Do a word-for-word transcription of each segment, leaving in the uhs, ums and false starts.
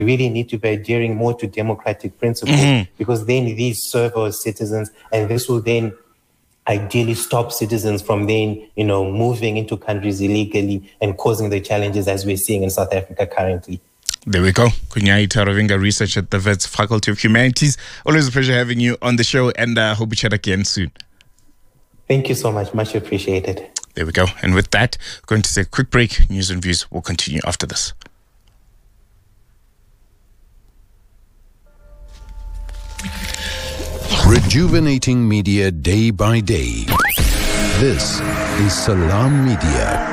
we really need to be adhering more to democratic principles, mm-hmm. because then these serve our citizens, and this will then ideally stop citizens from then, you know, moving into countries illegally and causing the challenges as we're seeing in South Africa currently. There we go. Kunyai Taravinga, research at the Wits Faculty of Humanities. Always a pleasure having you on the show, and I uh, hope we chat again soon. Thank you so much. Much appreciated. There we go. And with that, we're going to take a quick break. News and views will continue after this. Rejuvenating media day by day. This is Salam Media.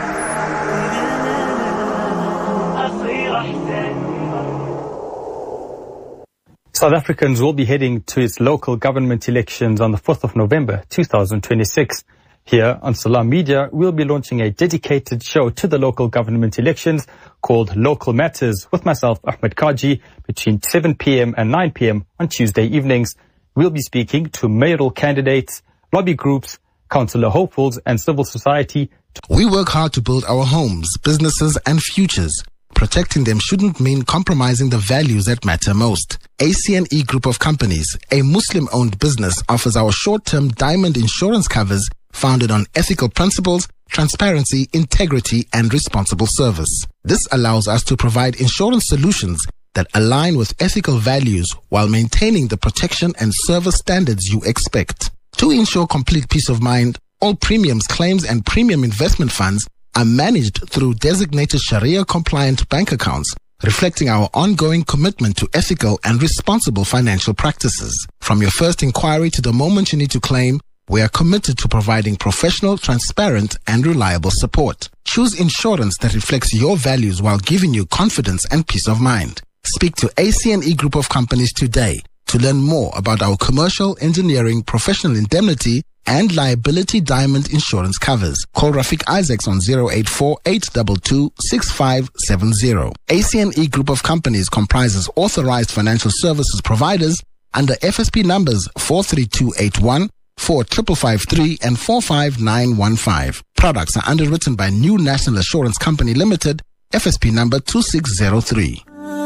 South Africans will be heading to its local government elections on the fourth of November two thousand twenty-six. Here on Salam Media, we'll be launching a dedicated show to the local government elections called Local Matters with myself, Ahmed Kaji, between seven p.m. and nine p.m. on Tuesday evenings. We'll be speaking to mayoral candidates, lobby groups, councillor hopefuls, and civil society. We work hard to build our homes, businesses, and futures. Protecting them shouldn't mean compromising the values that matter most. A C N E Group of Companies, a Muslim-owned business, offers our short-term diamond insurance covers founded on ethical principles, transparency, integrity, and responsible service. This allows us to provide insurance solutions that align with ethical values while maintaining the protection and service standards you expect. To ensure complete peace of mind, all premiums, claims, and premium investment funds are managed through designated Sharia-compliant bank accounts, reflecting our ongoing commitment to ethical and responsible financial practices. From your first inquiry to the moment you need to claim, we are committed to providing professional, transparent, and reliable support. Choose insurance that reflects your values while giving you confidence and peace of mind. Speak to A C N E Group of Companies today to learn more about our commercial, engineering, professional indemnity, and liability diamond insurance covers. Call Rafiq Isaacs on zero eight four, eight two two, six five seven zero. A C N E Group of Companies comprises authorized financial services providers under F S P numbers four three two eight one, four five five three, and four five nine one five. Products are underwritten by New National Assurance Company Limited, F S P number two six zero three.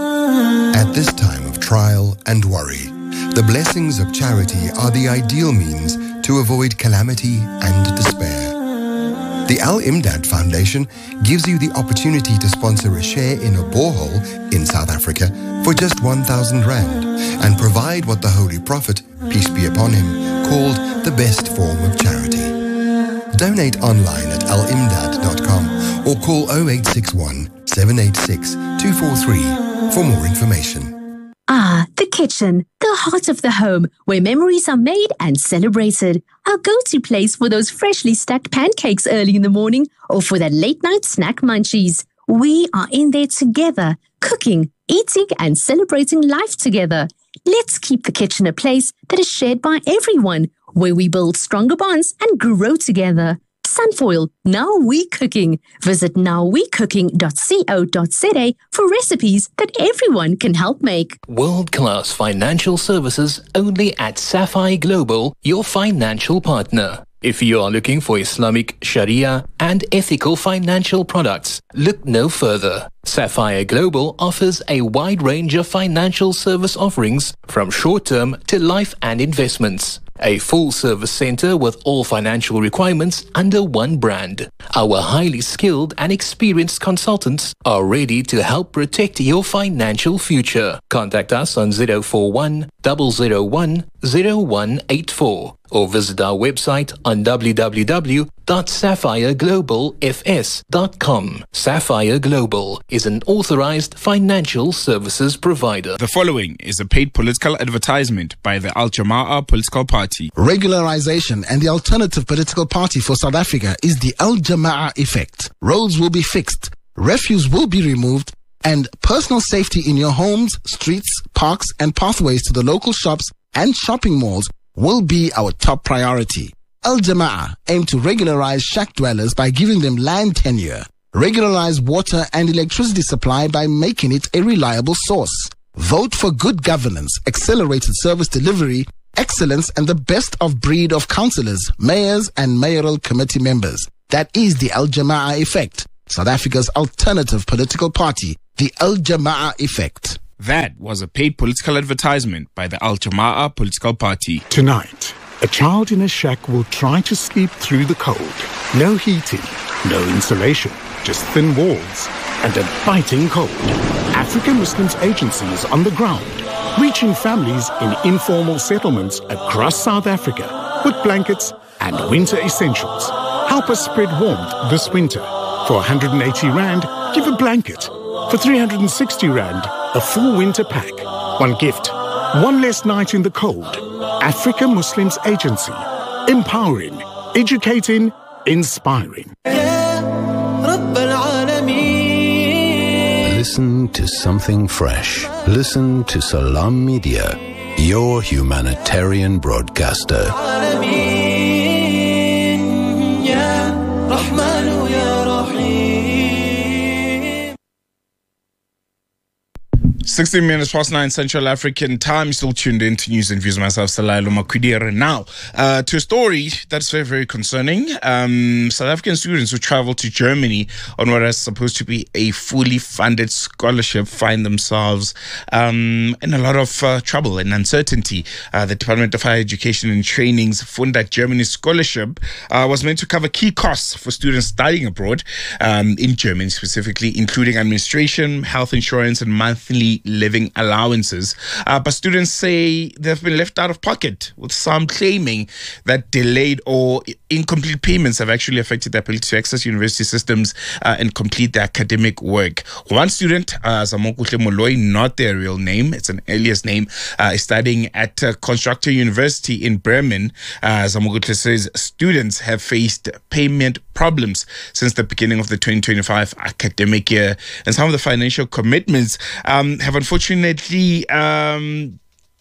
At this time of trial and worry, the blessings of charity are the ideal means to avoid calamity and despair. The Al-Imdad Foundation gives you the opportunity to sponsor a share in a borehole in South Africa for just one thousand rand and provide what the Holy Prophet, peace be upon him, called the best form of charity. Donate online at al imdad dot com or call zero eight six one, seven eight six, two four three for more information. Ah, the kitchen, the heart of the home, where memories are made and celebrated. Our go-to place for those freshly stacked pancakes early in the morning or for that late-night snack munchies. We are in there together, cooking, eating, and celebrating life together. Let's keep the kitchen a place that is shared by everyone, where we build stronger bonds and grow together. Sunfoil, Now We Cooking. Visit now we cooking dot co dot za for recipes that everyone can help make. World-class financial services only at Sapphire Global, your financial partner. If you are looking for Islamic, Sharia, and ethical financial products, look no further. Sapphire Global offers a wide range of financial service offerings from short-term to life and investments. A full-service center with all financial requirements under one brand. Our highly skilled and experienced consultants are ready to help protect your financial future. Contact us on zero four one, zero zero one, zero one eight four or visit our website on w w w dot sapphire global f s dot com. Sapphire Global is an authorized financial services provider. The following is a paid political advertisement by the Al Jama'ah political party. Regularization and the alternative political party for South Africa is the Al Jama'ah effect. Roads will be fixed, refuse will be removed, and personal safety in your homes, streets, parks, and pathways to the local shops and shopping malls will be our top priority. Al Jama'ah aim to regularize shack dwellers by giving them land tenure, regularize water and electricity supply by making it a reliable source. Vote for good governance, accelerated service delivery, excellence, and the best of breed of councillors, mayors, and mayoral committee members. That is the Al Jama'ah effect, South Africa's alternative political party, the Al Jama'ah effect. That was a paid political advertisement by the Al Jamaah political party. Tonight, a child in a shack will try to sleep through the cold. No heating, no insulation, just thin walls and a biting cold. African Muslims Agency is on the ground, reaching families in informal settlements across South Africa with blankets and winter essentials. Help us spread warmth this winter. For one hundred eighty rand, give a blanket. For three hundred sixty rand, a full winter pack. One gift, one less night in the cold. Africa Muslims Agency. Empowering, educating, inspiring. Listen to something fresh. Listen to Salam Media, your humanitarian broadcaster. sixteen minutes past nine Central African time. Still tuned in to News and Views. Myself, Salailo Makwidira. Now, uh, to a story that's very, very concerning. Um, South African students who travel to Germany on what is supposed to be a fully funded scholarship find themselves um, in a lot of uh, trouble and uncertainty. Uh, the Department of Higher Education and Training's Funda Germany Scholarship uh, was meant to cover key costs for students studying abroad um, in Germany specifically, including administration, health insurance, and monthly living allowances. Uh, but students say they've been left out of pocket, with some claiming that delayed or incomplete payments have actually affected their ability to access university systems uh, and complete their academic work. One student, uh, Zamokuhle Moloi, not their real name, it's an alias name, uh, is studying at uh, Constructor University in Bremen. Uh, Zamokuhle says students have faced payment problems since the beginning of the twenty twenty-five academic year, and some of the financial commitments um, have unfortunately um,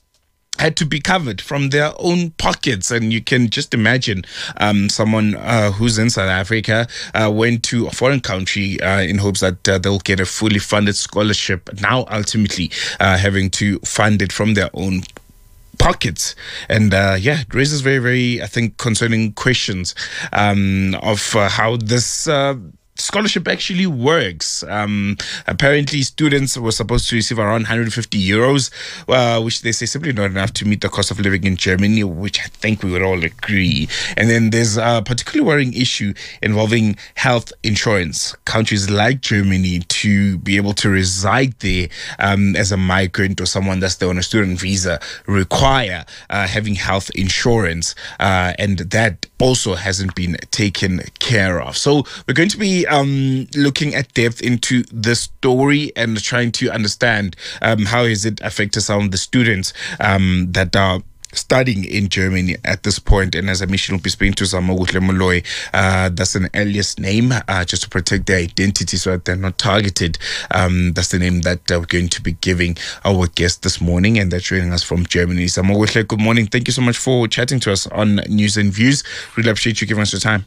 had to be covered from their own pockets. And you can just imagine um, someone uh, who's in South Africa uh, went to a foreign country uh, in hopes that uh, they'll get a fully funded scholarship, now ultimately uh, having to fund it from their own pockets. And uh, yeah, it raises very, very, I think, concerning questions um, of uh, how this uh, scholarship actually works. Um, apparently, students were supposed to receive around one hundred fifty euros, uh, which they say simply not enough to meet the cost of living in Germany, which I think we would all agree. And then there's a particularly worrying issue involving health insurance. Countries like Germany, to be able to reside there um, as a migrant or someone that's there on a student visa, require uh, having health insurance, uh, and that also hasn't been taken care of. So we're going to be um, looking at depth into the story and trying to understand um, how has it affected some of the students um, that are studying in Germany at this point. And as I mentioned, we'll be speaking to Zamokuhle Moloi. Uh, that's an alias name, uh, just to protect their identity so that they're not targeted. Um, that's the name that uh, we're going to be giving our guest this morning, and they're joining us from Germany. Zamokuhle, good morning. Thank you so much for chatting to us on News and Views. Really appreciate you giving us your time.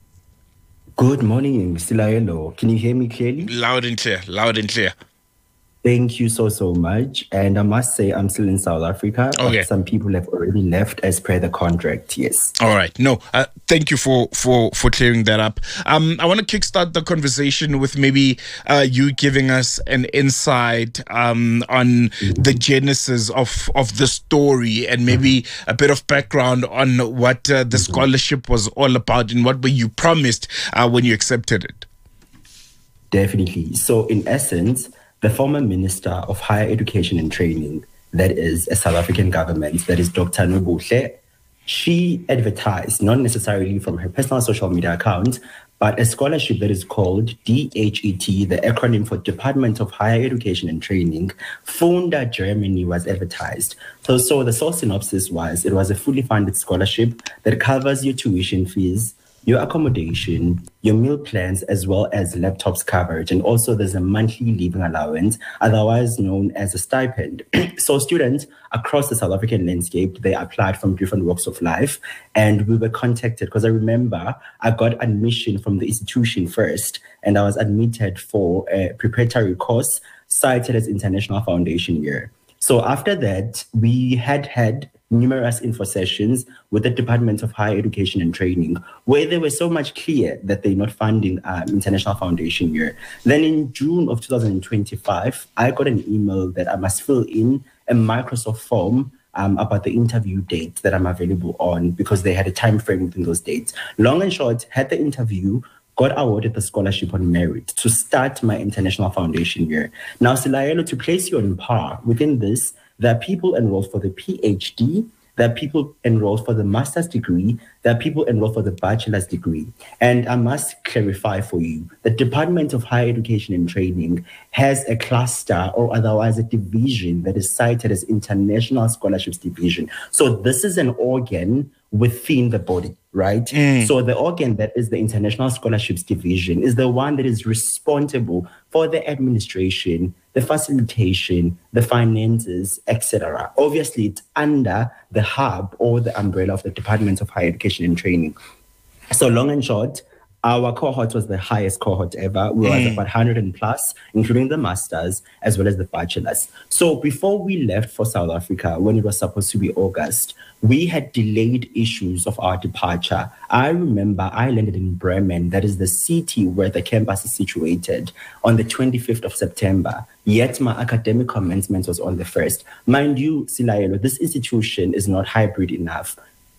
Good morning, Silayelo. Can you hear me clearly? Loud and clear, loud and clear. Thank you so, so much. And I must say, I'm still in South Africa. Okay. But some people have already left as per the contract, yes. All right. No, uh, thank you for, for, for clearing that up. Um, I want to kickstart the conversation with maybe uh, you giving us an insight um, on the genesis of, of the story, and maybe a bit of background on what uh, the scholarship was all about and what were you promised uh, when you accepted it. Definitely. So in essence, the former Minister of Higher Education and Training, that is a South African government, that is Doctor Nobuhle, she advertised, not necessarily from her personal social media account, but a scholarship that is called D H E T, the acronym for Department of Higher Education and Training. Funda Germany was advertised. So, so the sole synopsis was, it was a fully funded scholarship that covers your tuition fees, your accommodation, your meal plans, as well as laptops coverage. And also there's a monthly living allowance, otherwise known as a stipend. So students across the South African landscape, they applied from different walks of life, and we were contacted because I remember I got admission from the institution first, and I was admitted for a preparatory course cited as International Foundation Year. So after that, we had had numerous info sessions with the Department of Higher Education and Training, where they were so much clear that they're not funding um, International Foundation Year. Then in June of two thousand twenty-five, I got an email that I must fill in a Microsoft form um, about the interview date that I'm available on, because they had a time frame within those dates. Long and short, had the interview, got awarded the scholarship on merit to start my International Foundation Year. Now, Silaelo, to place you on par, within this, there are people enrolled for the PhD, there are people enrolled for the master's degree, there are people enrolled for the bachelor's degree. And I must clarify for you, the Department of Higher Education and Training has a cluster, or otherwise a division, that is cited as International Scholarships Division. So this is an organ within the body, right? Mm. So the organ that is the International Scholarships Division is the one that is responsible for the administration, the facilitation, the finances, et cetera. Obviously, it's under the hub or the umbrella of the Department of Higher Education and Training. So long and short, our cohort was the highest cohort ever. We mm. was about one hundred plus, including the masters, as well as the bachelors. So before we left for South Africa, when it was supposed to be August, we had delayed issues of our departure. I remember I landed in Bremen, that is the city where the campus is situated, on the twenty-fifth of September. Yet my academic commencement was on the first. Mind you, Silaelo, this institution is not hybrid enough.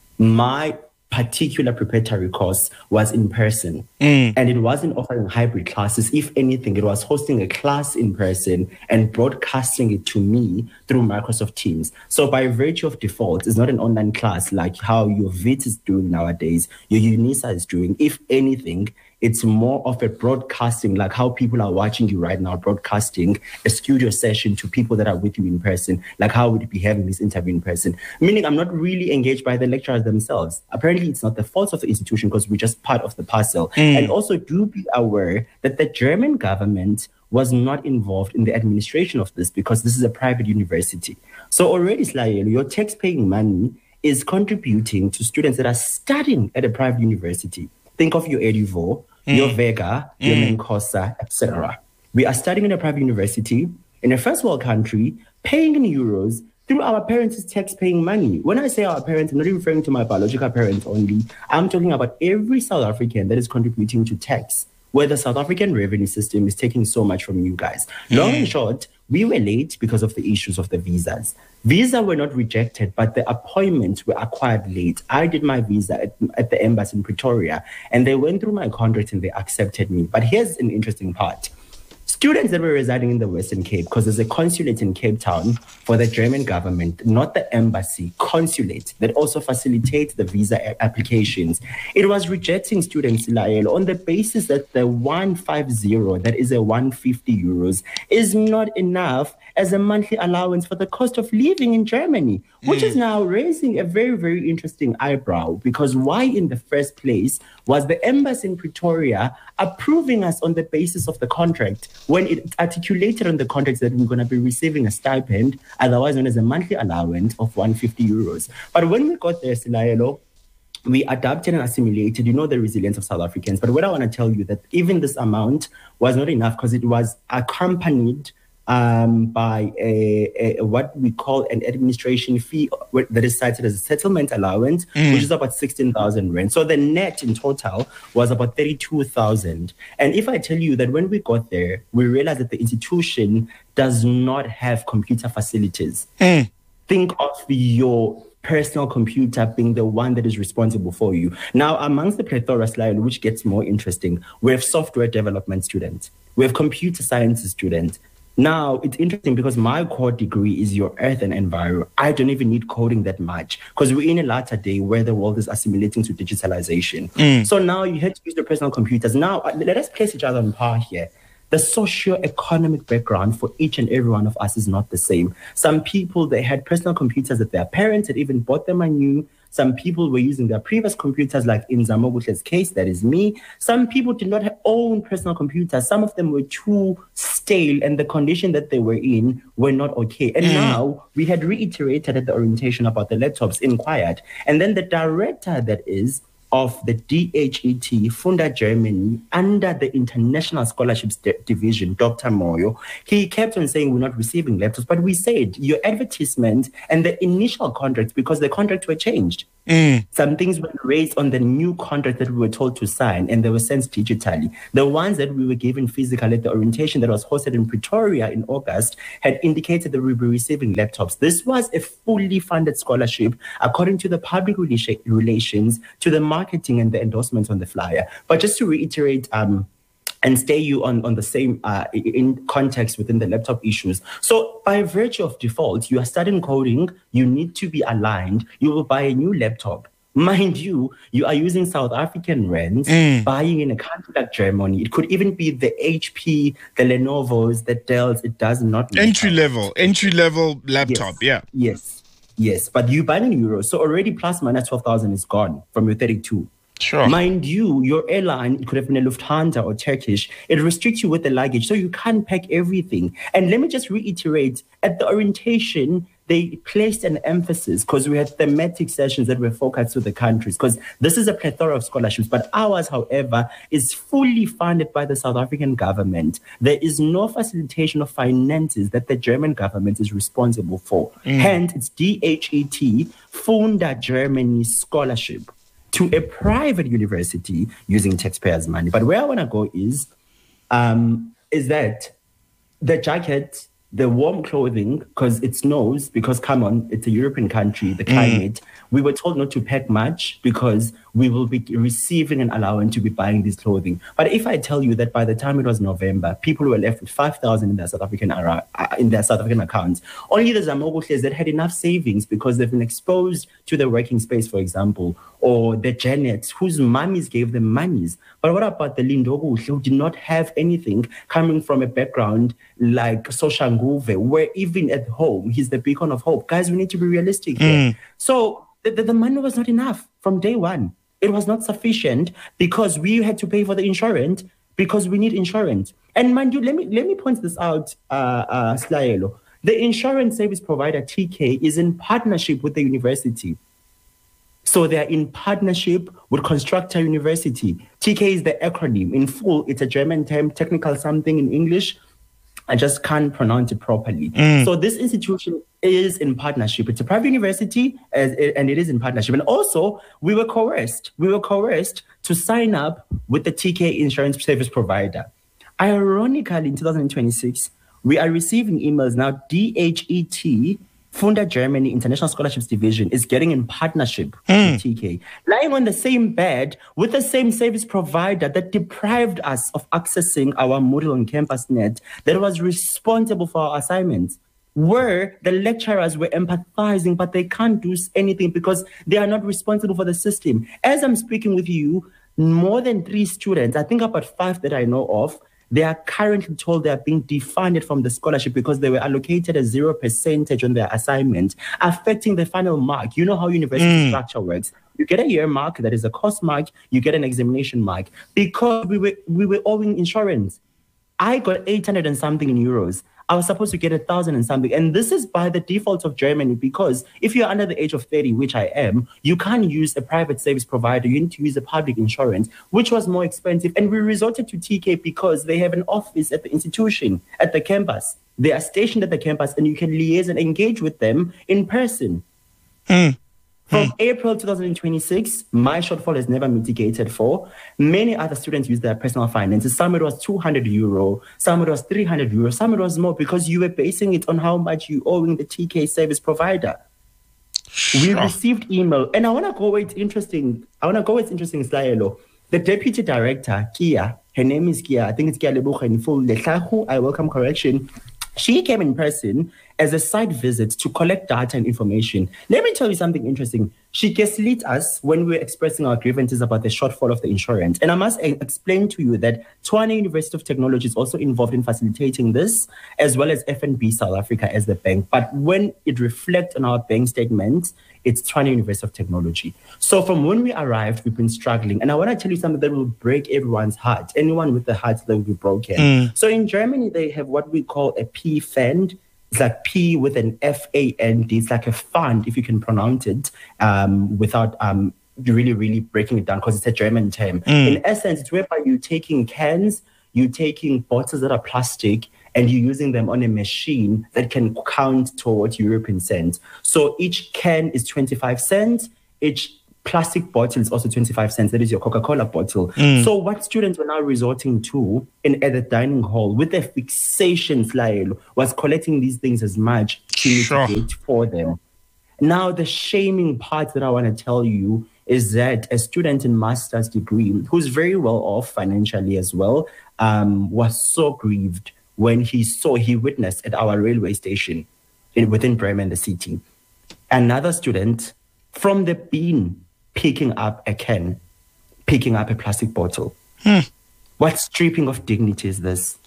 My particular preparatory course was in person, mm. and it wasn't offering hybrid classes. If anything, it was hosting a class in person and broadcasting it to me through Microsoft Teams. So by virtue of default, it's not an online class like how your V I T is doing nowadays, your UNISA is doing. If anything, it's more of a broadcasting, like how people are watching you right now, broadcasting a studio session to people that are with you in person, like how would you be having this interview in person? Meaning I'm not really engaged by the lecturers themselves. Apparently, it's not the fault of the institution because we're just part of the puzzle. Mm. And also do be aware that the German government was not involved in the administration of this because this is a private university. So already, Silaelo, your tax-paying money is contributing to students that are studying at a private university. Think of your Eduvo, mm. your Vega, mm. your Menkosa, et cetera. We are studying in a private university in a first world country, paying in euros through our parents' tax-paying money. When I say our parents, I'm not referring to my biological parents only. I'm talking about every South African that is contributing to tax, where the South African revenue system is taking so much from you guys. Mm. Long and short, we were late because of the issues of the visas. Visa were not rejected, but the appointments were acquired late. I did my visa at, at the embassy in Pretoria, and they went through my contract and they accepted me. But here's an interesting part. Students that were residing in the Western Cape, because there's a consulate in Cape Town for the German government, not the embassy, consulate that also facilitates the visa applications. It was rejecting students, Silaelo, on the basis that the one fifty, that is a one hundred fifty euros, is not enough as a monthly allowance for the cost of living in Germany, which mm. is now raising a very, very interesting eyebrow, because why in the first place was the embassy in Pretoria approving us on the basis of the contract when it articulated on the contract that we're going to be receiving a stipend, otherwise known as a monthly allowance of one hundred fifty euros. But when we got there, Silaelo, we adapted and assimilated, you know, the resilience of South Africans. But what I want to tell you that even this amount was not enough because it was accompanied Um, by a, a what we call an administration fee that is cited as a settlement allowance, mm. which is about sixteen thousand rand. So the net in total was about thirty-two thousand. And if I tell you that when we got there, we realized that the institution does not have computer facilities. Mm. Think of your personal computer being the one that is responsible for you. Now, amongst the plethora slide, which gets more interesting, we have software development students. We have computer sciences students. Now, it's interesting because my core degree is your earth and environment. I don't even need coding that much because we're in a latter day where the world is assimilating to digitalization. Mm. So now you have to use the personal computers. Now, let us place each other on par here. The socio-economic background for each and every one of us is not the same. Some people, they had personal computers that their parents had even bought them anew. Some people were using their previous computers, like in Zamobutle's case, that is me. Some people did not have own personal computers. Some of them were too stale, and the condition that they were in were not okay. And mm. now we had reiterated at the orientation about the laptops, inquired. And then the director that is of the D H E T, Funda Germany, under the International Scholarships D- Division, Doctor Moyo, he kept on saying we're not receiving laptops, but we said your advertisement and the initial contracts, because the contracts were changed. Mm. Some things were raised on the new contract that we were told to sign, and they were sent digitally. The ones that we were given physically at the orientation that was hosted in Pretoria in August had indicated that we were receiving laptops. This was a fully funded scholarship, according to the public rela- relations, to the marketing and the endorsements on the flyer. But just to reiterate, um, and stay you on, on the same uh, in context within the laptop issues. So by virtue of default, you are studying coding, you need to be aligned, you will buy a new laptop. Mind you, you are using South African rands, mm. buying in a country like Germany. It could even be the H P, the Lenovo's, the Dells. It does not matter. Entry level, entry level laptop, yes. yeah. Yes, yes. But you buy in euros. So already plus minus twelve thousand is gone from your thirty-two. Sure. Mind you, your airline, it could have been a Lufthansa or Turkish. It restricts you with the luggage, so you can't pack everything. And let me just reiterate, at the orientation, they placed an emphasis, because we had thematic sessions that were focused to the countries, because this is a plethora of scholarships. But ours, however, is fully funded by the South African government. There is no facilitation of finances that the German government is responsible for. Mm. Hence, it's D H E T, Funda Germany Scholarship, to a private university using taxpayers' money. But where I want to go is, um, is that the jacket, the warm clothing, because it snows, because come on, it's a European country, the climate, mm. we were told not to pack much because we will be receiving an allowance to be buying this clothing. But if I tell you that by the time it was November, people were left with five thousand in their South African uh, in their South African accounts, only the Zamogoshes that had enough savings because they've been exposed to the working space, for example, or the Janets whose mummies gave them monies. But what about the Lindogo who did not have anything, coming from a background like Soshanguve, where even at home, he's the beacon of hope? Guys, we need to be realistic here. Mm. So the, the, the money was not enough from day one. It was not sufficient because we had to pay for the insurance, because we need insurance. And mind you, let me let me point this out, uh, uh, Slaelo. The insurance service provider, T K, is in partnership with the university. So they're in partnership with Constructor University. T K is the acronym. In full, it's a German term, technical something in English. I just can't pronounce it properly. Mm. So this institution is in partnership. It's a private university, as it, and it is in partnership. And also, we were coerced. We were coerced to sign up with the T K insurance service provider. Ironically, in two thousand twenty-six, we are receiving emails now. D H E T, Funda Germany International Scholarships Division, is getting in partnership mm. with T K, lying on the same bed with the same service provider that deprived us of accessing our Moodle on Campus Net, that was responsible for our assignments, where the lecturers were empathizing, but they can't do anything because they are not responsible for the system. As I'm speaking with you, more than three students, I think about five that I know of, they are currently told they are being defunded from the scholarship because they were allocated a zero percentage on their assignment, affecting the final mark. You know how university mm. structure works. You get a year mark, that is a course mark, you get an examination mark. Because we were we were owing insurance. I got eight hundred and something in euros. I was supposed to get a thousand and something. And this is by the default of Germany, because if you're under the age of thirty, which I am, you can't use a private service provider. You need to use a public insurance, which was more expensive. And we resorted to T K because they have an office at the institution, at the campus. They are stationed at the campus, and you can liaise and engage with them in person. Mm. From April two thousand twenty-six, my shortfall is never mitigated for. Many other students use their personal finances. Some it was two hundred euro, some it was three hundred euro, some it was more, because you were basing it on how much you owing the T K service provider. Sure. We received email, and I want to go where it's interesting. I want to go where it's interesting, Slaelo. The deputy director, Kia, her name is Kia, I think it's Kia Leboga in full, Letlahu, I welcome correction. She came in person as a site visit to collect data and information. Let me tell you something interesting. She gaslit us when we were expressing our grievances about the shortfall of the insurance. And I must a- explain to you that Tshwane University of Technology is also involved in facilitating this, as well as F N B South Africa as the bank. But when it reflects on our bank statements, it's Tshwane University of Technology. So from when we arrived, we've been struggling. And I want to tell you something that will break everyone's heart. Anyone with the heart that will be broken. Mm. So in Germany, they have what we call a P fund. It's like P with an F A N D. It's like a fund, if you can pronounce it, um, without um, really, really breaking it down because it's a German term. Mm. In essence, it's whereby you're taking cans, you're taking bottles that are plastic, and you're using them on a machine that can count towards European cents. So each can is twenty-five cents. Each plastic bottle is also twenty-five cents. That is your Coca-Cola bottle. Mm. So what students were now resorting to in at the dining hall with their fixation style was collecting these things as much to sure. mitigate for them. Now, the shaming part that I want to tell you is that a student in master's degree, who's very well off financially as well, um, was so grieved when he saw, he witnessed at our railway station in, within Bremen, the city, another student from the bin picking up a can, picking up a plastic bottle. Hmm. What stripping of dignity is this?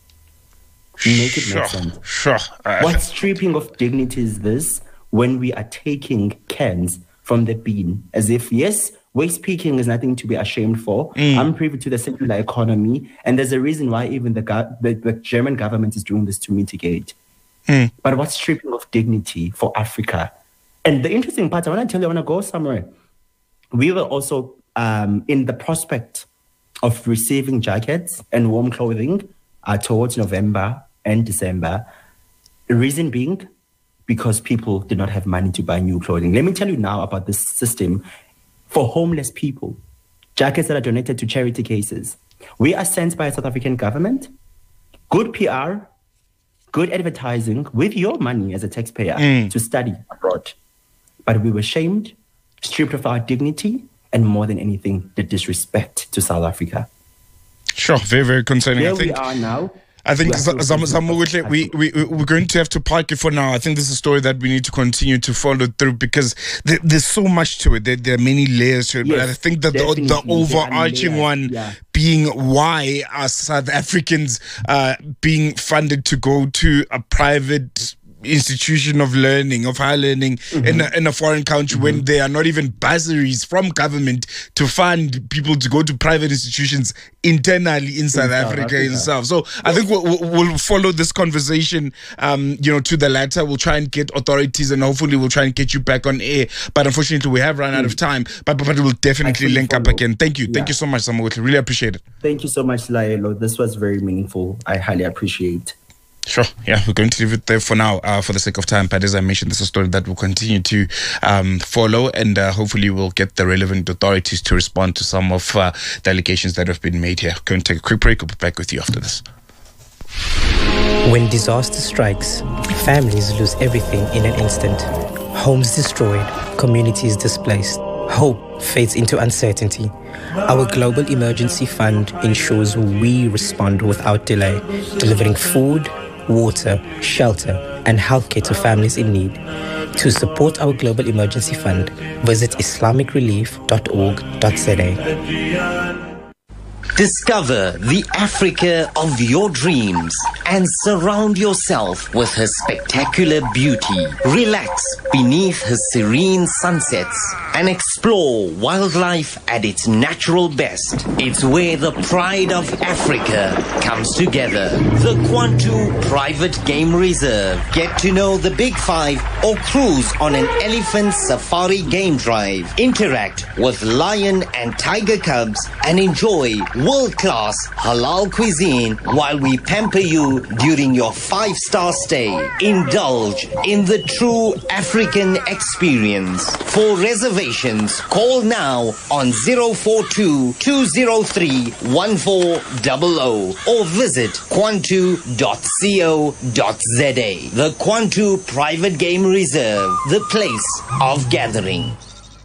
Make it sure, make sense. Sure. Uh, what stripping of dignity is this when we are taking cans from the bin? As if, yes, waste picking is nothing to be ashamed for. Mm. I'm privy to the circular economy, and there's a reason why even the, go- the, the German government is doing this to mitigate. Mm. But what's stripping of dignity for Africa? And the interesting part, I want to tell you, I want to go somewhere. We were also um, in the prospect of receiving jackets and warm clothing uh, towards November and December. The reason being, because people did not have money to buy new clothing. Let me tell you now about this system for homeless people. Jackets that are donated to charity cases. We are sent by a South African government, good P R, good advertising with your money as a taxpayer mm. to study abroad. But we were shamed, stripped of our dignity, and more than anything, the disrespect to South Africa. Sure, very, very concerning. Where I think we are now, I think Zamoguhle, we, we, we're going to have to park it for now. I think this is a story that we need to continue to follow through because there, there's so much to it. There, there are many layers to it. Yes, but I think that the, the overarching one yeah. being why are South Africans uh, being funded to go to a private institution of learning, of higher learning mm-hmm. in, a, in a foreign country mm-hmm. when there are not even bursaries from government to fund people to go to private institutions internally in, in South, South Africa, Africa itself. So yes. I think we'll, we'll follow this conversation, um, you know, to the latter. We'll try and get authorities and hopefully we'll try and get you back on air. But unfortunately, we have run mm. out of time. But, but we'll definitely link follow. up again. Thank you. Yeah. Thank you so much, Zamoguhle. Really appreciate it. Thank you so much, Laelo. This was very meaningful. I highly appreciate. Sure. Yeah, we're going to leave it there for now uh, for the sake of time. But as I mentioned, this is a story that we'll continue to um, follow and uh, hopefully we'll get the relevant authorities to respond to some of uh, the allegations that have been made here. Going to take a quick break. We'll be back with you after this. When disaster strikes, families lose everything in an instant. Homes destroyed, communities displaced. Hope fades into uncertainty. Our Global Emergency Fund ensures we respond without delay, delivering food, water, shelter, and healthcare to families in need. To support our Global Emergency Fund, visit islamic relief dot org dot z a. Discover the Africa of your dreams and surround yourself with her spectacular beauty. Relax beneath her serene sunsets and explore wildlife at its natural best. It's where the pride of Africa comes together. The Kwantu Private Game Reserve. Get to know the Big Five or cruise on an elephant safari game drive. Interact with lion and tiger cubs and enjoy world-class halal cuisine while we pamper you during your five-star stay. Indulge in the true African experience. For reservations, call now on zero four two, two zero three, one four zero zero or visit kwantu dot co dot z a. The Kwantu Private Game Reserve, the place of gathering.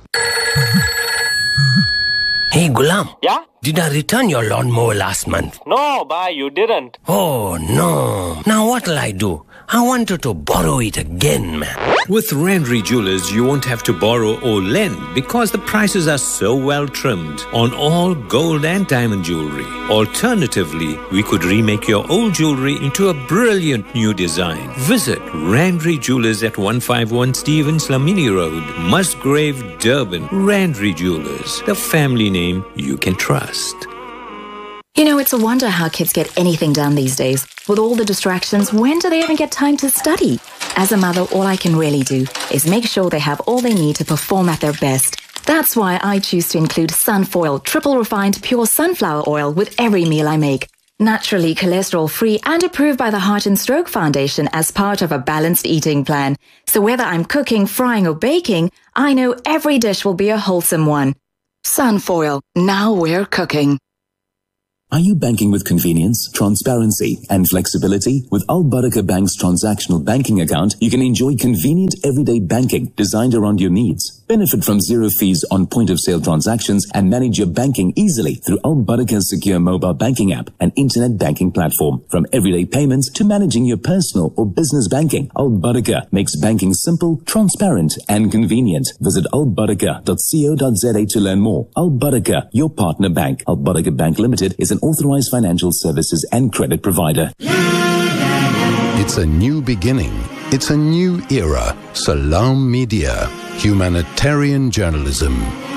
Hey, Gulam. Yeah? Did I return your lawnmower last month? No, bye, you didn't. Oh, no. Now what'll I do? I wanted to borrow it again, man. With Randry Jewelers, you won't have to borrow or lend because the prices are so well trimmed on all gold and diamond jewelry. Alternatively, we could remake your old jewelry into a brilliant new design. Visit Randry Jewelers at one fifty-one Stevens Lamini Road, Musgrave, Durban. Randry Jewelers, the family name you can trust. You know, it's a wonder how kids get anything done these days. With all the distractions, when do they even get time to study? As a mother, all I can really do is make sure they have all they need to perform at their best. That's why I choose to include Sunfoil triple refined pure sunflower oil with every meal I make. Naturally cholesterol-free and approved by the Heart and Stroke Foundation as part of a balanced eating plan. So whether I'm cooking, frying or baking, I know every dish will be a wholesome one. Sunfoil, now we're cooking. Are you banking with convenience, transparency, and flexibility? With Al Barakah Bank's transactional banking account, you can enjoy convenient everyday banking designed around your needs. Benefit from zero fees on point-of-sale transactions and manage your banking easily through Al Barakah's secure mobile banking app and internet banking platform. From everyday payments to managing your personal or business banking, Al Barakah makes banking simple, transparent, and convenient. Visit al barakah dot co dot za to learn more. Al Barakah, your partner bank. Al Barakah Bank Limited is an authorized financial services and credit provider. It's a new beginning. It's a new era. Salam Media. Humanitarian journalism.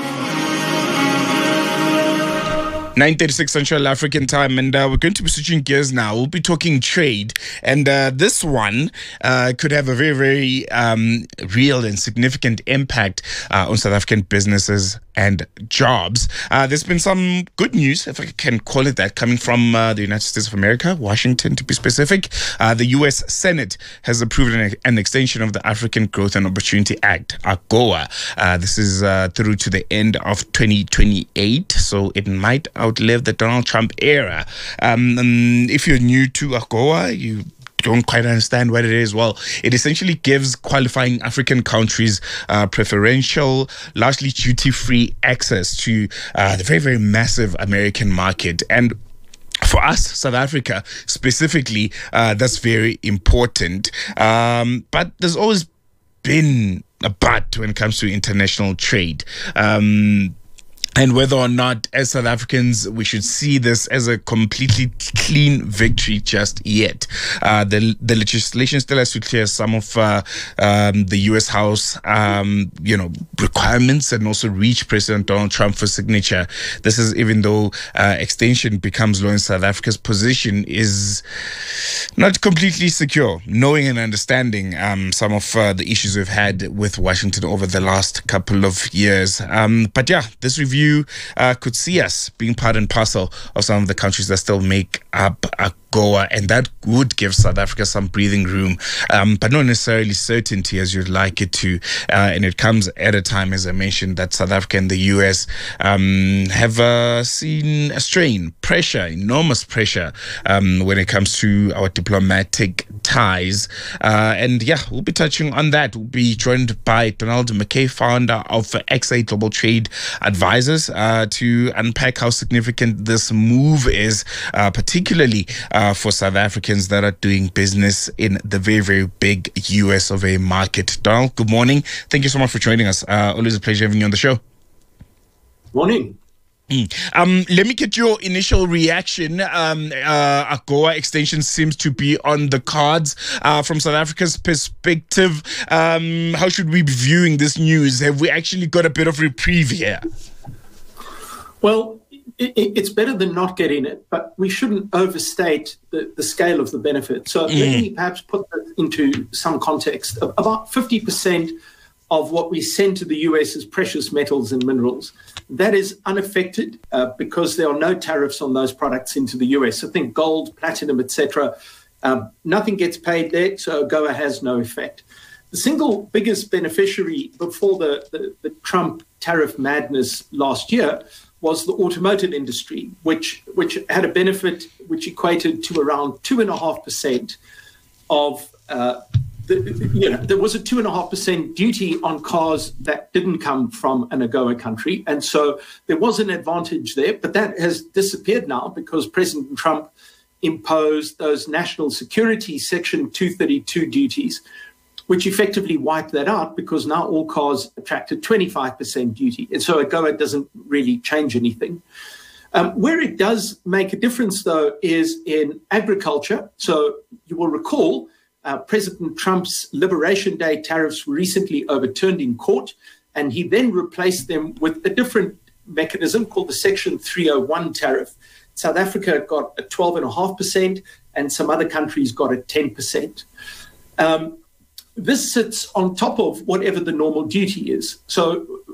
nine thirty-six Central African Time, and uh, we're going to be switching gears now. We'll be talking trade, and uh, this one uh, could have a very, very um, real and significant impact uh, on South African businesses and jobs. Uh, there's been some good news, if I can call it that, coming from uh, the United States of America, Washington to be specific. Uh, the U S Senate has approved an, an extension of the African Growth and Opportunity Act, AGOA. Uh, this is uh, through to the end of twenty twenty-eight, so it might outlive the Donald Trump era. Um, and if you're new to AGOA, you don't quite understand what it is. Well, it essentially gives qualifying African countries uh, preferential, largely duty-free access to uh, the very, very massive American market. And for us, South Africa specifically, uh, that's very important. Um, but there's always been a but when it comes to international trade. Um, And whether or not, as South Africans, we should see this as a completely clean victory just yet. Uh, the the legislation still has to clear some of uh, um, the U S House, um, you know, requirements and also reach President Donald Trump for signature. This is even though uh, extension becomes law in South Africa's position is not completely secure, knowing and understanding um, some of uh, the issues we've had with Washington over the last couple of years. Um, but yeah, this review Uh, could see us being part and parcel of some of the countries that still make up AGOA, and that would give South Africa some breathing room, um, but not necessarily certainty as you'd like it to. Uh, and it comes at a time, as I mentioned, that South Africa and the U S um, have uh, seen a strain, pressure, enormous pressure um, when it comes to our diplomatic ties. Uh, and yeah, we'll be touching on that. We'll be joined by Donald McKay, founder of X A Global Trade Advisors, uh, to unpack how significant this move is, uh, particularly uh, for South Africans that are doing business in the very, very big U S of A market. Donald, good morning. Thank you so much for joining us. Uh, always a pleasure having you on the show. Morning. Um, let me get your initial reaction. Um, uh, AGOA extension seems to be on the cards. Uh, from South Africa's perspective, um, how should we be viewing this news? Have we actually got a bit of reprieve here? Well, it, it's better than not getting it, but we shouldn't overstate the, the scale of the benefit. So mm. let me perhaps put that into some context. About fifty percent of what we send to the U S is precious metals and minerals. That is unaffected uh, because there are no tariffs on those products into the U S. So think gold, platinum, et cetera. Um, nothing gets paid there, so AGOA has no effect. The single biggest beneficiary before the, the, the Trump tariff madness last year was the automotive industry, which which had a benefit which equated to around two and a half percent of uh, The, you know, there was a two and a half percent duty on cars that didn't come from an AGOA country. And so there was an advantage there, but that has disappeared now because President Trump imposed those national security Section two thirty-two duties, which effectively wiped that out because now all cars attracted twenty-five percent duty. And so AGOA doesn't really change anything. Um, where it does make a difference, though, is in agriculture. So you will recall Uh, President Trump's Liberation Day tariffs were recently overturned in court, and he then replaced them with a different mechanism called the Section three oh one tariff. South Africa got a twelve point five percent, and some other countries got a ten percent. Um, this sits on top of whatever the normal duty is. So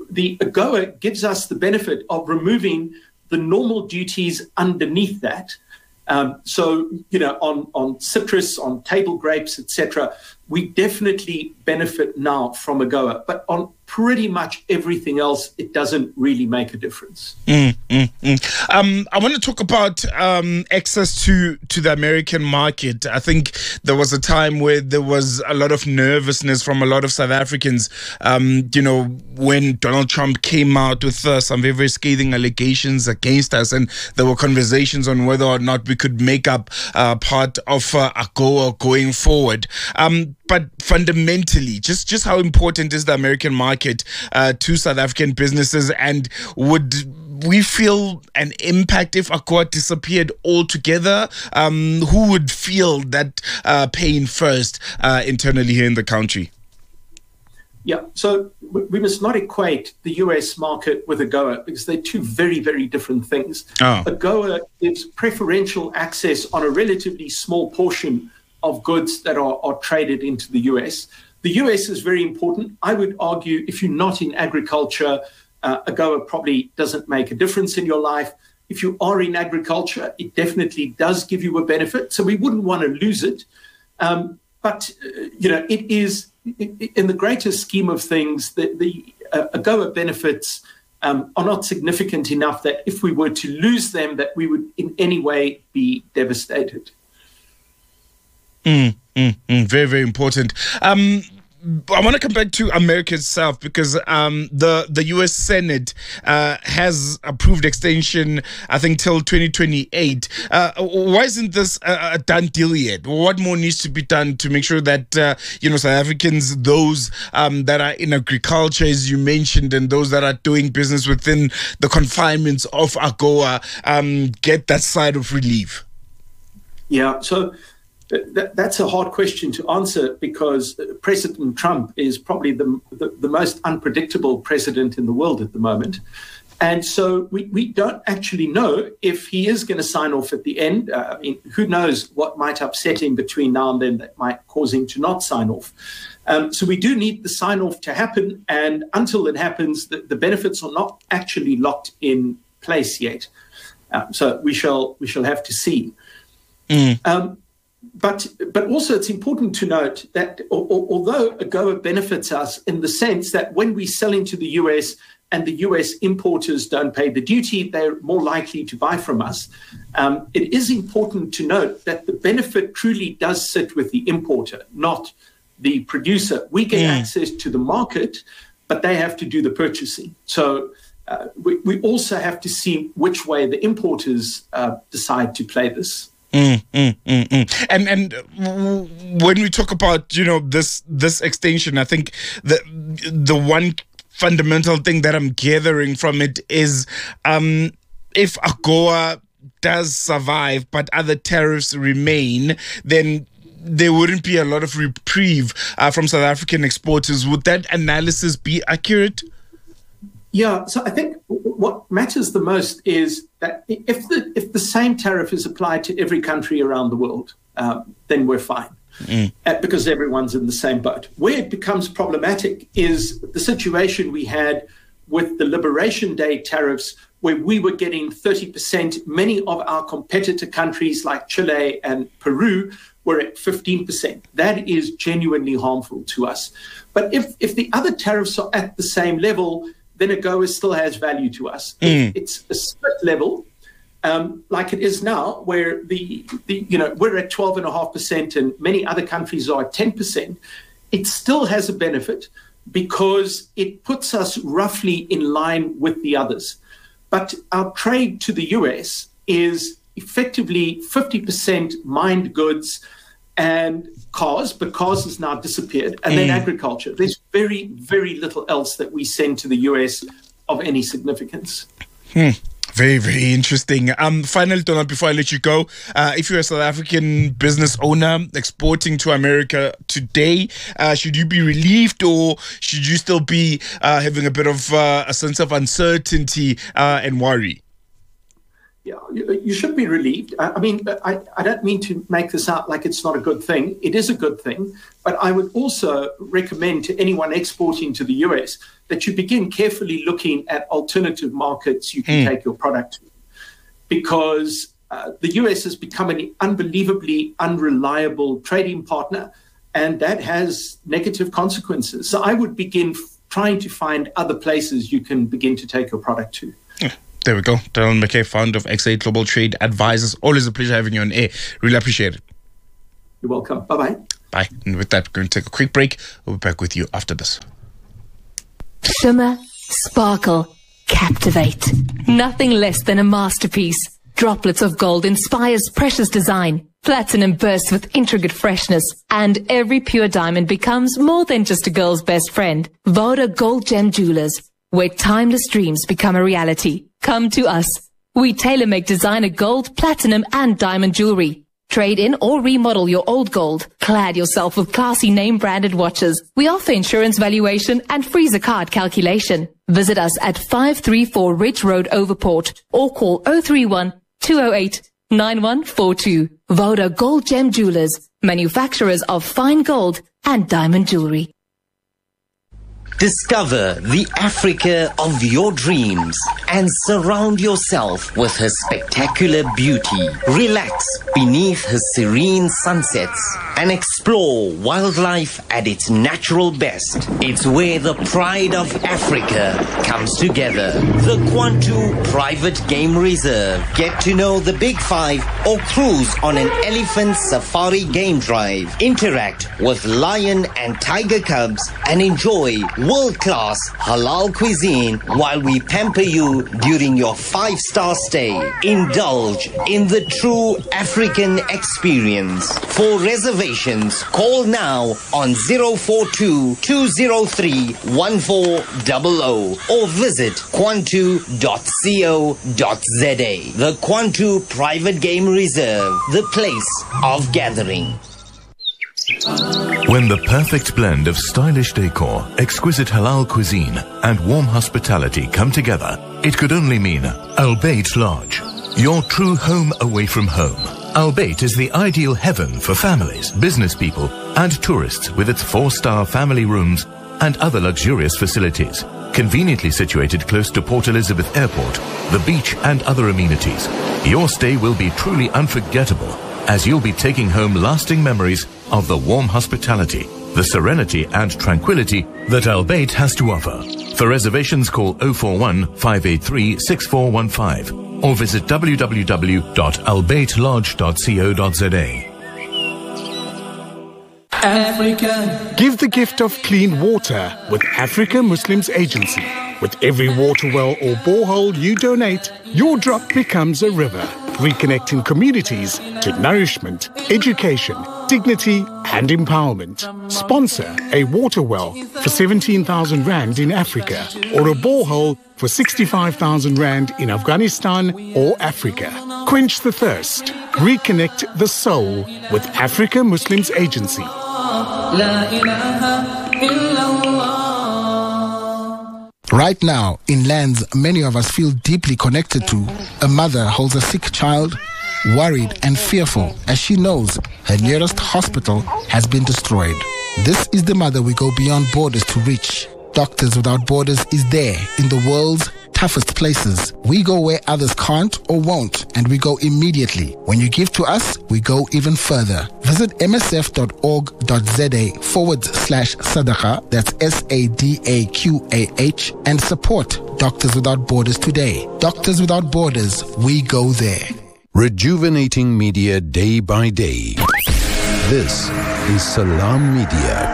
the AGOA gives us the benefit of removing the normal duties underneath that. Um, so, you know, on, on citrus, on table grapes, et cetera, we definitely benefit now from AGOA. But on pretty much everything else, it doesn't really make a difference. Mm, mm, mm. Um, I want to talk about um, access to, to the American market. I think there was a time where there was a lot of nervousness from a lot of South Africans, um, you know, when Donald Trump came out with uh, some very, very scathing allegations against us. And there were conversations on whether or not we could make up uh, part of uh, AGOA going forward. Um, but fundamentally, just, just how important is the American market uh, to South African businesses, and would we feel an impact if AGOA disappeared altogether? Um, who would feel that uh, pain first uh, internally here in the country? Yeah, so we must not equate the U S market with AGOA, because they're two very, very different things. Oh. AGOA gives preferential access on a relatively small portion of goods that are, are traded into the U S. The U S is very important. I would argue if you're not in agriculture, uh, AGOA probably doesn't make a difference in your life. If you are in agriculture, it definitely does give you a benefit. So we wouldn't want to lose it. Um, but, uh, you know, it is, in the greater scheme of things, the, the uh, AGOA benefits um, are not significant enough that if we were to lose them, that we would in any way be devastated. Mm, mm, mm, very, very important. Um, I want to come back to America itself, because um, the the U S Senate uh, has approved extension, I think, till twenty twenty-eight. Uh, why isn't this a, a done deal yet? What more needs to be done to make sure that uh, you know, South Africans, those um, that are in agriculture, as you mentioned, and those that are doing business within the confinements of AGOA, um, get that side of relief? Yeah. So. That, that's a hard question to answer, because President Trump is probably the, the, the most unpredictable president in the world at the moment. And so we, we don't actually know if he is going to sign off at the end. Uh, I mean, who knows what might upset him between now and then that might cause him to not sign off. Um, so we do need the sign off to happen. And until it happens, the, the benefits are not actually locked in place yet. Um, so we shall we shall have to see. Mm. Um, But but also it's important to note that although AGOA benefits us in the sense that when we sell into the U S and the U S importers don't pay the duty, they're more likely to buy from us. Um, it is important to note that the benefit truly does sit with the importer, not the producer. We get Mm. access to the market, but they have to do the purchasing. So uh, we, we also have to see which way the importers uh, decide to play this. Mm, mm, mm, mm. And and when we talk about, you know, this this extension, I think the the one fundamental thing that I'm gathering from it is um, if AGOA does survive but other tariffs remain, then there wouldn't be a lot of reprieve uh, from South African exporters. Would that analysis be accurate? Yeah, so I think what matters the most is that if the if the same tariff is applied to every country around the world, uh, then we're fine, mm. uh, because everyone's in the same boat. Where it becomes problematic is the situation we had with the Liberation Day tariffs, where we were getting thirty percent. Many of our competitor countries like Chile and Peru were at fifteen percent. That is genuinely harmful to us. But if, if the other tariffs are at the same level, then AGOA still has value to us. Mm. It's a split level, um, like it is now, where the, the you know we're at twelve and a half percent, and many other countries are at ten percent. It still has a benefit because it puts us roughly in line with the others. But our trade to the U S is effectively fifty percent mined goods and cars, but cars has now disappeared, and mm. then agriculture. There's very, very little else that we send to the U S of any significance. Hmm. Very, very interesting. Um, finally, Donald, before I let you go, uh, if you're a South African business owner exporting to America today, uh, should you be relieved, or should you still be uh, having a bit of uh, a sense of uncertainty uh, and worry? Yeah, you, you should be relieved. I, I mean, I, I don't mean to make this out like it's not a good thing. It is a good thing. But I would also recommend to anyone exporting to the U S that you begin carefully looking at alternative markets you can mm. take your product to. Because uh, the U S has become an unbelievably unreliable trading partner, and that has negative consequences. So I would begin f- trying to find other places you can begin to take your product to. Yeah. There we go. Darryl McKay, founder of X eight Global Trade Advisors. Always a pleasure having you on air. Really appreciate it. You're welcome. Bye-bye. Bye. And with that, we're going to take a quick break. We'll be back with you after this. Shimmer, sparkle, captivate. Nothing less than a masterpiece. Droplets of gold inspires precious design. Platinum bursts with intricate freshness. And every pure diamond becomes more than just a girl's best friend. Voda Gold Gem Jewelers, where timeless dreams become a reality. Come to us. We tailor-make designer gold, platinum, and diamond jewelry. Trade in or remodel your old gold. Clad yourself with classy name-branded watches. We offer insurance valuation and Freezer card calculation. Visit us at five three four Ridge Road, Overport, or call oh three one, two oh eight, nine one four two. Voda Gold Gem Jewelers, manufacturers of fine gold and diamond jewelry. Discover the Africa of your dreams and surround yourself with her spectacular beauty. Relax beneath her serene sunsets and explore wildlife at its natural best. It's where the pride of Africa comes together. The Kwantu Private Game Reserve. Get to know the Big Five or cruise on an elephant safari game drive. Interact with lion and tiger cubs and enjoy world-class halal cuisine while we pamper you during your five-star stay. Indulge in the true African experience. For reservations, call now on zero four two, two zero three, one four zero zero or visit kwantu dot co dot za. The Kwantu Private Game Reserve, the place of gathering. When the perfect blend of stylish decor, exquisite halal cuisine, and warm hospitality come together, it could only mean Al Bayt Lodge, your true home away from home. Al Bayt is the ideal heaven for families, business people, and tourists with its four-star family rooms and other luxurious facilities. Conveniently situated close to Port Elizabeth Airport, the beach, and other amenities, your stay will be truly unforgettable, as you'll be taking home lasting memories of the warm hospitality, the serenity and tranquility that Al Bayt has to offer. For reservations, call oh four one, five eight three, six four one five or visit w w w dot al bayt lodge dot co dot za. Africa. Give the gift of clean water with Africa Muslims Agency. With every water well or borehole you donate, your drop becomes a river, reconnecting communities to nourishment, education, dignity and empowerment. Sponsor a water well for seventeen thousand rand in Africa or a borehole for sixty-five thousand rand in Afghanistan or Africa. Quench the thirst. Reconnect the soul with Africa Muslims Agency. Right now, in lands many of us feel deeply connected to, a mother holds a sick child, worried and fearful as she knows her nearest hospital has been destroyed. This is the mother we go beyond borders to reach. Doctors Without Borders is there in the world's toughest places. We go where others can't or won't, and we go immediately. When you give to us, we go even further. Visit m s f dot org dot z a forward slash sadaqa, that's S A D A Q A H, and support Doctors Without Borders today. Doctors Without Borders, we go there. Rejuvenating media day by day. This is Salam Media.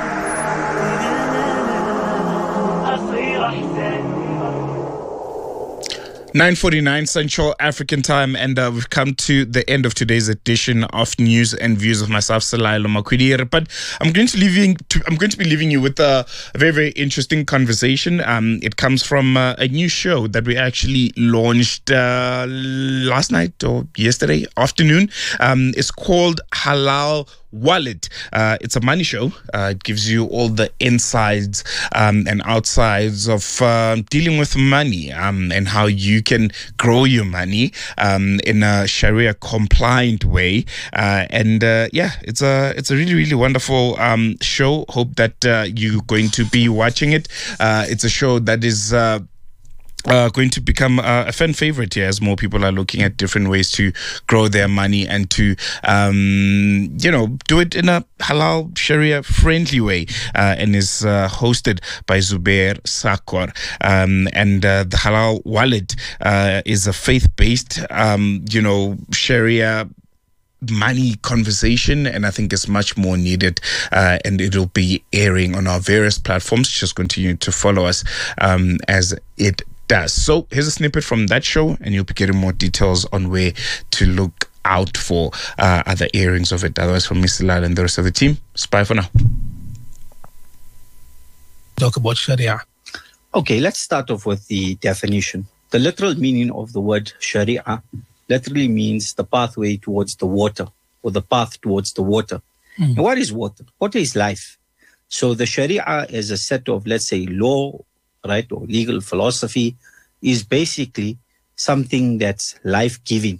nine forty-nine Central African Time, and uh, we've come to the end of today's edition of News and Views of myself, Salailo Makwidire. But I'm going to leave you. To, I'm going to be leaving you with a, a very, very interesting conversation. Um, it comes from uh, a new show that we actually launched uh, last night or yesterday afternoon. Um, it's called Halal Wallet. Uh, it's a money show. Uh, it gives you all the insides um, and outsides of uh, dealing with money um, and how you can grow your money um, in a Sharia compliant way. Uh, and uh, yeah, it's a it's a really really wonderful um, show. Hope that uh, you're going to be watching it. Uh, it's a show that is Uh, Uh, going to become uh, a fan favorite here as more people are looking at different ways to grow their money and to, um, you know, do it in a halal Sharia friendly way, uh, and is uh, hosted by Zubair Sarkar. Um, and uh, the Halal Wallet uh, is a faith-based, um, you know, Sharia money conversation, and I think it's much more needed, uh, and it'll be airing on our various platforms. Just continue to follow us um, as it does. So here's a snippet from that show, and you'll be getting more details on where to look out for uh, other airings of it. Otherwise, from Mister Lal and the rest of the team, it's bye for now. Talk about Sharia. Okay, let's start off with the definition. The literal meaning of the word Sharia literally means the pathway towards the water, or the path towards the water. Mm. And what is water? Water is life. So the Sharia is a set of, let's say, law, right, or legal philosophy, is basically something that's life-giving.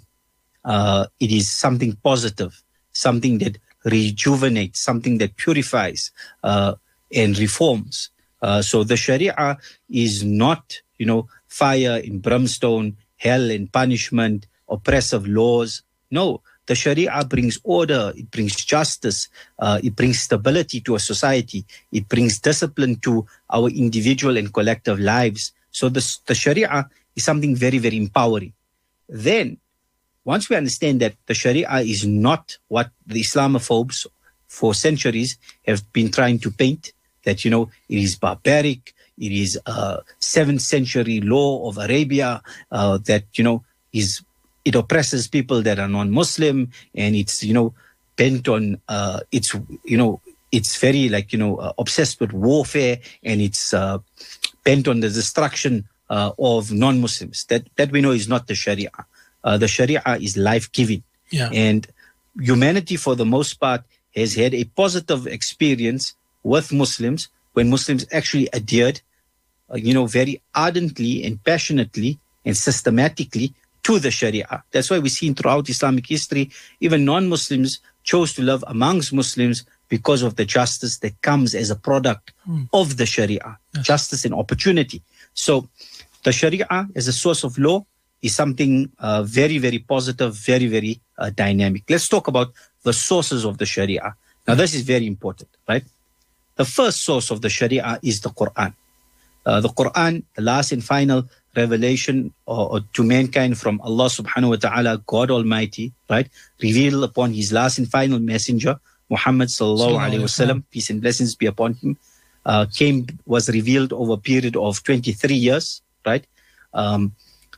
Uh, it is something positive, something that rejuvenates, something that purifies uh, and reforms. Uh, so the Sharia is not, you know, fire and brimstone, hell and punishment, oppressive laws. No, the Sharia brings order, it brings justice, uh, it brings stability to a society, it brings discipline to our individual and collective lives. So the, the Sharia is something very, very empowering. Then, once we understand that the Sharia is not what the Islamophobes for centuries have been trying to paint, that, you know, it is barbaric, it is a seventh century law of Arabia, uh, that, you know, is it oppresses people that are non-Muslim, and it's, you know, bent on, uh, it's, you know, it's very like, you know, uh, obsessed with warfare, and it's uh, bent on the destruction uh, of non-Muslims. That, that we know is not the Sharia. Uh, the Sharia is life-giving. Yeah. And humanity, for the most part, has had a positive experience with Muslims when Muslims actually adhered, uh, you know, very ardently and passionately and systematically to the Sharia. That's why we've seen throughout Islamic history, even non-Muslims chose to live amongst Muslims because of the justice that comes as a product mm. of the Sharia, yes. Justice and opportunity. So the Sharia as a source of law is something uh, very, very positive, very, very uh, dynamic. Let's talk about the sources of the Sharia. Now, this is very important, right? The first source of the Sharia is the Quran. Uh, the Quran, the last and final revelation or, or to mankind from Allah subhanahu wa ta'ala, God Almighty, right? Revealed upon his last and final messenger, Muhammad sallallahu alayhi wa sallam, peace and blessings be upon him, uh, came, was revealed over a period of twenty-three years, right? Um,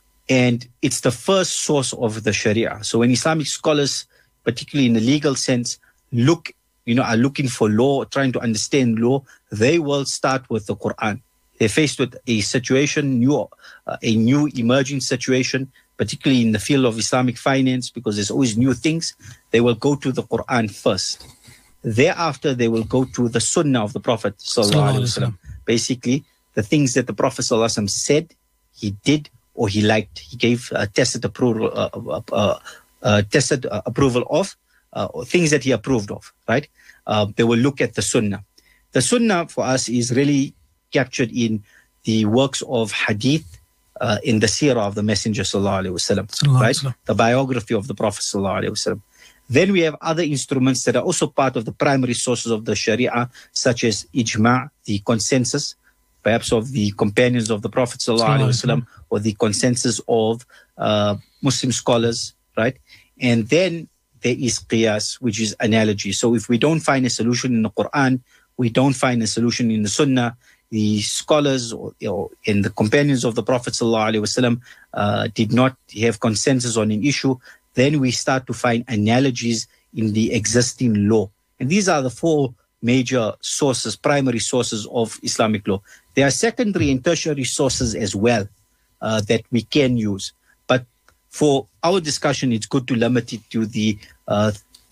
and it's the first source of the Sharia. So when Islamic scholars, particularly in the legal sense, look, you know, are looking for law, trying to understand law, they will start with the Quran. They're faced with a situation, new, uh, a new emerging situation, particularly in the field of Islamic finance, because there's always new things. They will go to the Quran first. Thereafter, they will go to the Sunnah of the Prophet sallallahu alaihi wasallam. Basically, the things that the Prophet sallallahu alaihi wasallam said, he did, or he liked. He gave uh, tested approval, uh, uh, uh, uh, tested uh, approval of, uh, or things that he approved of. Right? Uh, they will look at the Sunnah. The Sunnah for us is really captured in the works of hadith, uh, in the seerah of the Messenger sallallahu alaihi wasallam, right? The biography of the Prophet sallallahu alaihi wasallam. Then we have other instruments that are also part of the primary sources of the Sharia, such as ijma', the consensus, perhaps of the companions of the Prophet sallallahu alaihi wasallam, or the consensus of uh, Muslim scholars, right? And then there is qiyas, which is analogy. So if we don't find a solution in the Quran, we don't find a solution in the Sunnah, the scholars or, or and the companions of the Prophet ﷺ uh, did not have consensus on an issue, then we start to find analogies in the existing law. And these are the four major sources, primary sources of Islamic law. There are secondary and tertiary sources as well uh, that we can use. But for our discussion, it's good to limit it to the uh,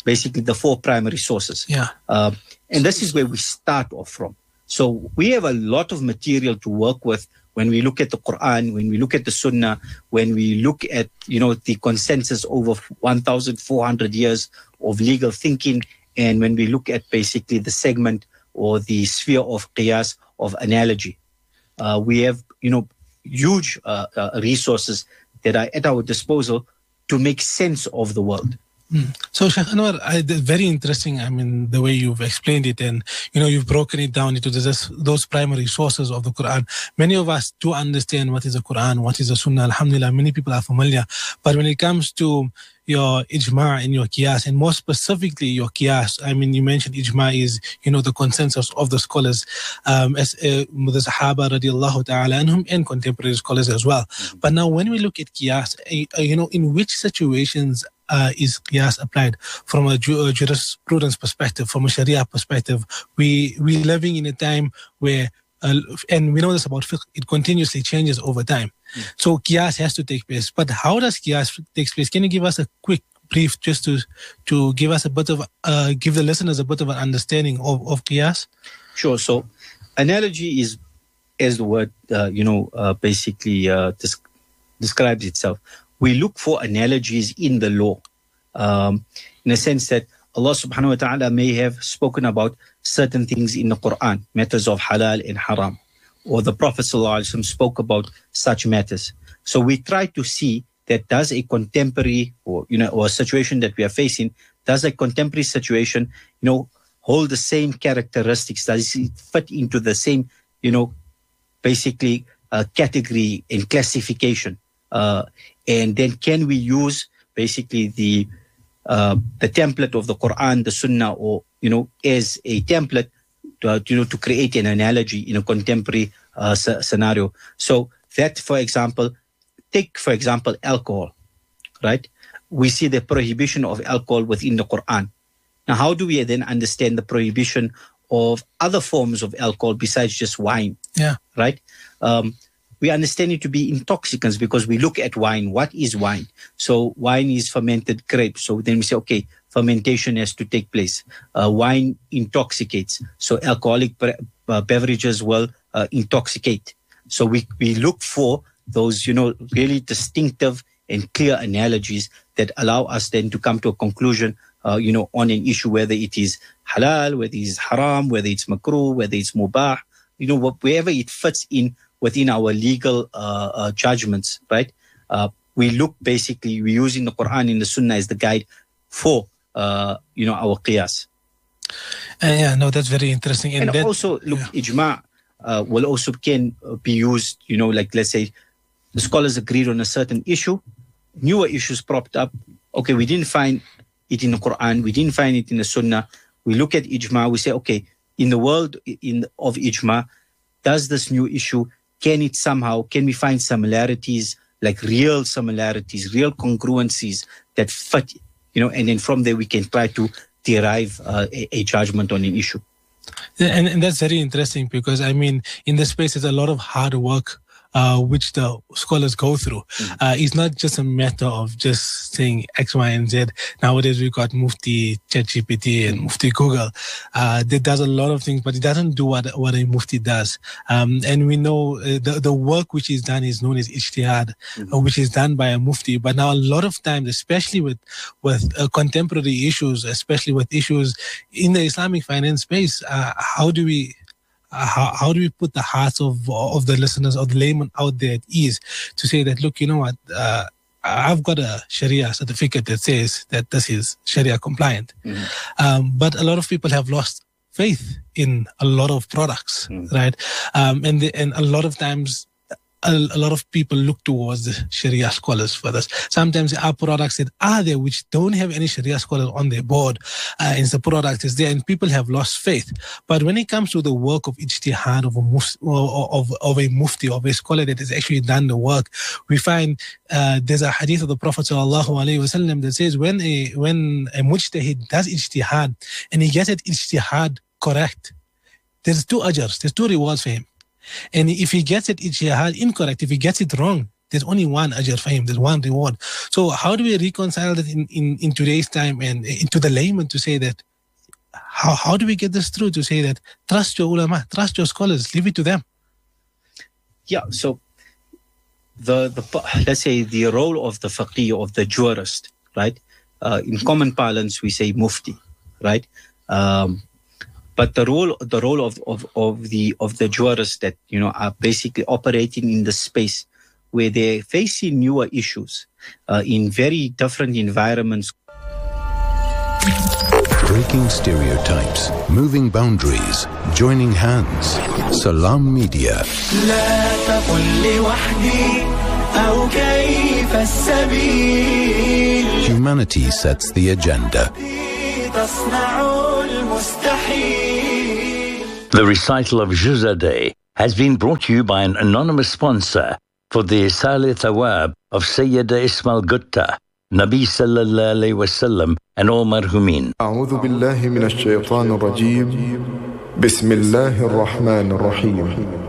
basically the four primary sources. Yeah. Uh, and this is where we start off from. So we have a lot of material to work with when we look at the Quran, when we look at the Sunnah, when we look at, you know, the consensus over one thousand four hundred years of legal thinking, and when we look at basically the segment or the sphere of qiyas, of analogy. Uh, we have, you know, huge uh, uh, resources that are at our disposal to make sense of the world. Mm. So, Sheikh Anwar, I, very interesting, I mean, the way you've explained it, and, you know, you've broken it down into this, those primary sources of the Quran. Many of us do understand what is the Quran, what is the Sunnah, alhamdulillah, many people are familiar. But when it comes to your ijma' and your qiyas, and more specifically your qiyas, I mean, you mentioned ijma' is, you know, the consensus of the scholars, um, as uh, the Sahaba radiallahu ta'ala anhum, and contemporary scholars as well. Mm-hmm. But now when we look at qiyas, uh, you know, in which situations Uh, is qiyas applied from a, ju- a jurisprudence perspective, from a Sharia perspective? We we living in a time where, uh, and we know this about fiqh, it continuously changes over time. Mm. So qiyas has to take place. But how does qiyas take place? Can you give us a quick brief just to to give us a bit of uh, give the listeners a bit of an understanding of of qiyas? Sure. So analogy is, as the word uh, you know uh, basically uh, des- describes itself. We look for analogies in the law, um, in a sense that Allah subhanahu wa ta'ala may have spoken about certain things in the Quran, matters of halal and haram, or the Prophet sallallahu alaihi wasallam spoke about such matters. So we try to see that does a contemporary, or you know, or a situation that we are facing, does a contemporary situation, you know, hold the same characteristics? Does it fit into the same, you know, basically uh, category and classification? Uh, and then can we use basically the uh, the template of the Quran, the Sunnah, or you know, as a template to, uh, you know, to create an analogy in a contemporary uh, s- scenario? So that, for example, take for example alcohol, right? We see the prohibition of alcohol within the Quran. Now, how do we then understand the prohibition of other forms of alcohol besides just wine? Yeah, right. Um, We understand it to be intoxicants because we look at wine. What is wine? So wine is fermented grapes. So then we say, okay, fermentation has to take place. Uh, wine intoxicates. So alcoholic pre- uh, beverages will uh, intoxicate. So we, we look for those, you know, really distinctive and clear analogies that allow us then to come to a conclusion, uh, you know, on an issue, whether it is halal, whether it is haram, whether it's makruh, whether it's mubah, you know, wherever it fits in within our legal uh, uh, judgments, right? Uh, we look basically, we're using the Quran and the Sunnah as the guide for, uh, you know, our qiyas. Uh, yeah, no, that's very interesting. And, and that, also, look, yeah. ijma' uh, will also can be used, you know, like let's say the scholars agreed on a certain issue, newer issues propped up. Okay, we didn't find it in the Quran, we didn't find it in the Sunnah. We look at ijma', we say, okay, in the world in of ijma', does this new issue, can it somehow, can we find similarities, like real similarities, real congruencies that fit, you know, and then from there we can try to derive uh, a, a judgment on an issue. And, and that's very interesting because, I mean, in this space, there's a lot of hard work uh, which the scholars go through. Mm-hmm. Uh, it's not just a matter of just saying X, Y, and Z. Nowadays, we've got Mufti, ChatGPT, and Mufti Google. Uh, that does a lot of things, but it doesn't do what, what a Mufti does. Um, and we know uh, the, the work which is done is known as ijtihad, mm-hmm. uh, which is done by a Mufti. But now a lot of times, especially with, with uh, contemporary issues, especially with issues in the Islamic finance space, uh, how do we Uh, how, how do we put the hearts of of the listeners, of the layman out there at ease to say that, look, you know what, uh, I've got a Sharia certificate that says that this is Sharia compliant. Mm-hmm. Um, but a lot of people have lost faith in a lot of products, mm-hmm. right? Um, and, the, and a lot of times, A, a lot of people look towards the Sharia scholars for this. Sometimes there are products that are there which don't have any Sharia scholars on their board, uh, and the product is there, and people have lost faith. But when it comes to the work of ijtihad, of a, muf- of, of a mufti, of a scholar that has actually done the work, we find uh, there's a hadith of the Prophet sallallahu alaihi wasallam that says when a when a mujtahid does ijtihad and he gets it ijtihad correct, there's two ajrs, there's two rewards for him. And if he gets it ijtihad incorrect, if he gets it wrong, there's only one ajr for him, there's one reward. So how do we reconcile that in, in, in today's time and into the layman to say that, how, how do we get this through to say that trust your ulama, trust your scholars, leave it to them? Yeah, so the, the let's say the role of the faqih, of the jurist, right? Uh, in common parlance, we say mufti, right? Um, but the role, the role of, of, of the of the jurists that you know are basically operating in the space where they're facing newer issues uh, in very different environments. Breaking stereotypes, moving boundaries, joining hands. Salam Media. Humanity sets the agenda. The recital of Juzadeh has been brought to you by an anonymous sponsor for the Isali Thawab of Sayyida Ismail Gutta, Nabi Sallallahu Alaihi Wasallam, and all marhumin. أعوذ بالله من الشيطان الرجيم بسم الله الرحمن الرحيم